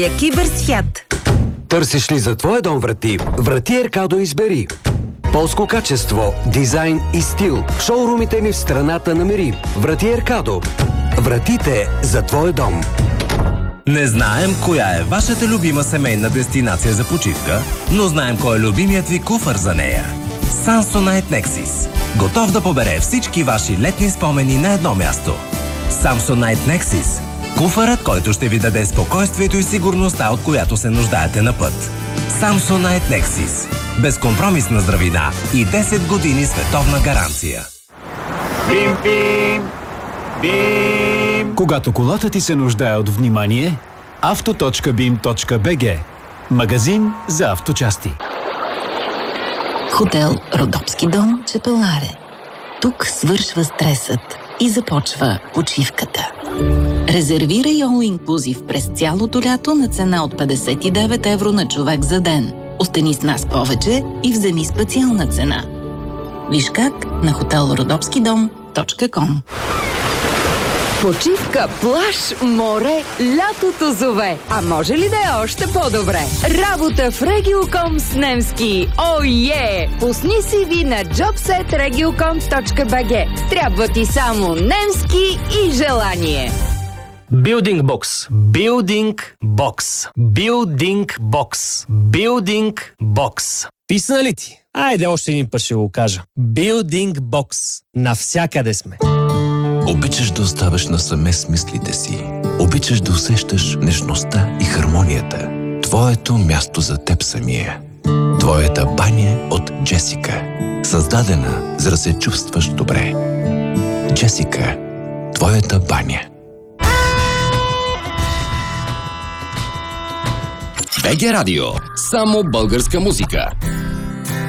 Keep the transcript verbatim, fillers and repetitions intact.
Киберсвят. Търсиш ли за твоя дом врати? Врати Еркадо избери. Полско качество, дизайн и стил. В шоурумите ни в страната намери. Врати Еркадо. Вратите за твоя дом. Не знаем коя е вашата любима семейна дестинация за почивка, но знаем кой е любимият ви куфар за нея. Samsonite Nexus. Готов да побере всички ваши летни спомени на едно място. Samsonite Nexus. Куфарът, който ще ви даде спокойствието и сигурността, от която се нуждаете на път. Samsonite Nexus. Безкомпромисна здравина и десет години световна гаранция. Бим, бим, бим. Когато колата ти се нуждае от внимание, авто точка бим точка би джи. Магазин за авточасти. Хотел Родопски дом, Чепеларе. Тук свършва стресът и започва почивката. Резервирай All Inclusive през цялото лято на цена от петдесет и девет евро на човек за ден. Остани с нас повече и вземи специална цена. Виж как на хотел родопски дом точка ком. Почивка, плаж, море, лятото зове. А може ли да е още по-добре? Работа в Regiocom с немски. О, е! Пусни си ви на джобсет точка regiocom точка би джи. Трябва ти само немски и желание. Building Box. Building Box. Building Box. Building Box. Писна ли ти? Айде още един път ще го кажа. Building Box. Навсякъде сме. Обичаш да оставаш насаме с мислите си. Обичаш да усещаш нежността и хармонията. Твоето място за теб самия. Твоята баня от Джесика. Създадена, за да се чувстваш добре. Джесика. Твоята баня. БГ Радио. Само българска музика.